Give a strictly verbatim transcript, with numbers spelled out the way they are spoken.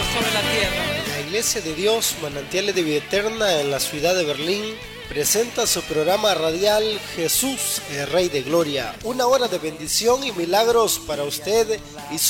sobre la tierra. La Iglesia de Dios, Manantiales de Vida Eterna en la ciudad de Berlín, presenta su programa radial Jesús, el Rey de Gloria. Una hora de bendición y milagros para usted y su